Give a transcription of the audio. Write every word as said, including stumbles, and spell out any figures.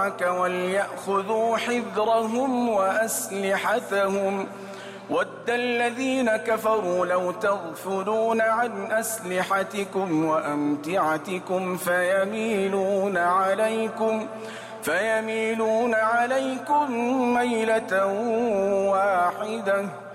وليأخذوا حذرهم وأسلحتهم ود الذين كفروا لو تغفلون عن أسلحتكم وأمتعتكم فيميلون عليكم فيميلون عليكم ميلة واحدة